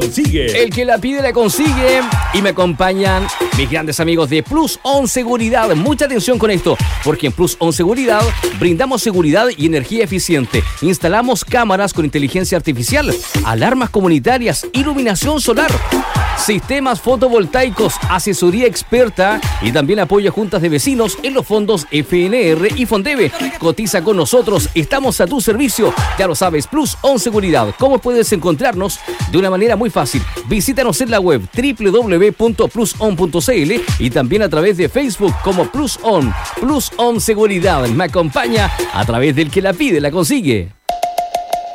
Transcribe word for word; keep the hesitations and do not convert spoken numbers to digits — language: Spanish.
Consigue. El que la pide la consigue. Y me acompañan mis grandes amigos de Plus On Seguridad. Mucha atención con esto, porque en Plus On Seguridad brindamos seguridad y energía eficiente. Instalamos cámaras con inteligencia artificial, alarmas comunitarias, iluminación solar, sistemas fotovoltaicos, asesoría experta y también apoyo a juntas de vecinos en los fondos F N R y Fondeve. Cotiza con nosotros, estamos a tu servicio. Ya lo sabes, Plus On Seguridad. ¿Cómo puedes encontrarnos? De una manera muy fácil. Visítanos en la web doble u doble u doble u punto plus on punto c l y también a través de Facebook como Plus On. Plus On Seguridad me acompaña a través del que la pide, la consigue.